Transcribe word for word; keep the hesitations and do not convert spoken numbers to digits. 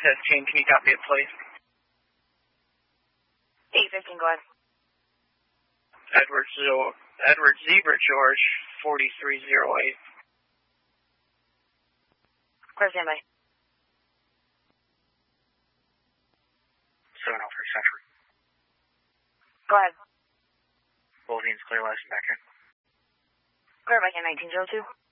fifteen, can you copy it, please? eight fifteen, go ahead. Edward, Zo- Edward Zebra George, forty-three oh eight. Clear standby. seven oh three Century. Go ahead. Bolivian's clear, license back in. Clear back in nineteen oh two.